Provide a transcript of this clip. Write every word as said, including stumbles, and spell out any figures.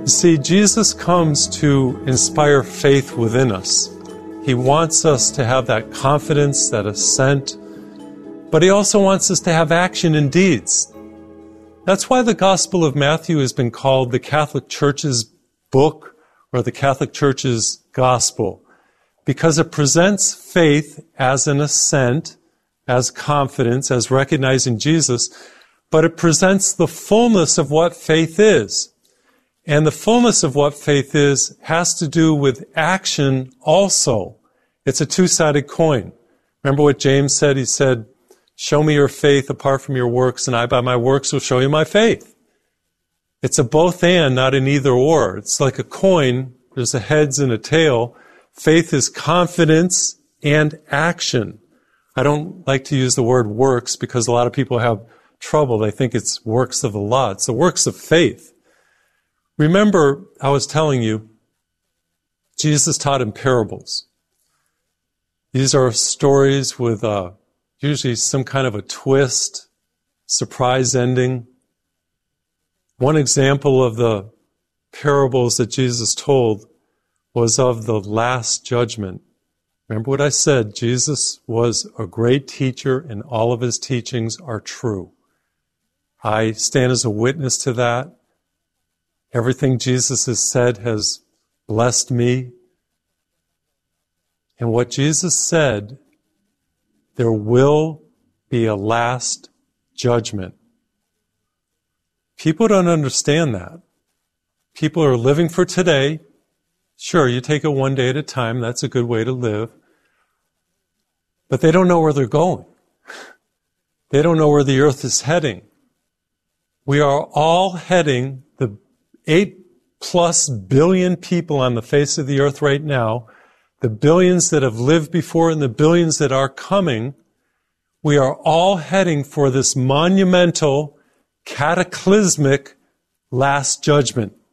You see, Jesus comes to inspire faith within us. He wants us to have that confidence, that assent, but he also wants us to have action and deeds. That's why the Gospel of Matthew has been called the Catholic Church's book or the Catholic Church's gospel, because it presents faith as an assent, as confidence, as recognizing Jesus, but it presents the fullness of what faith is. And the fullness of what faith is has to do with action also. It's a two-sided coin. Remember what James said? He said, show me your faith apart from your works, and I by my works will show you my faith. It's a both and, not an either or. It's like a coin. There's a heads and a tail. Faith is confidence and action. I don't like to use the word works because a lot of people have trouble. They think it's works of the law. It's the works of faith. Remember, I was telling you, Jesus taught in parables. These are stories with uh, usually some kind of a twist, surprise ending. One example of the parables that Jesus told was of the Last Judgment. Remember what I said, Jesus was a great teacher and all of his teachings are true. I stand as a witness to that. Everything Jesus has said has blessed me. And what Jesus said, there will be a last judgment. People don't understand that. People are living for today. Sure, you take it one day at a time. That's a good way to live. But they don't know where they're going. They don't know where the earth is heading. We are all heading, the eight plus billion people on the face of the earth right now, the billions that have lived before and the billions that are coming, we are all heading for this monumental, cataclysmic last judgment.